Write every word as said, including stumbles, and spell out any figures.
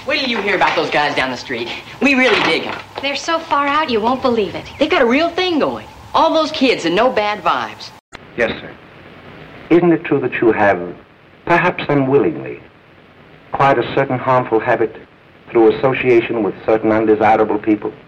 Wait till you hear about those guys down the street. We really dig them. They're so far out you won't believe it. They've got a real thing going. All those kids and no bad vibes. Yes, sir. Isn't it true that you have, perhaps unwillingly, acquired a certain harmful habit through association with certain undesirable people?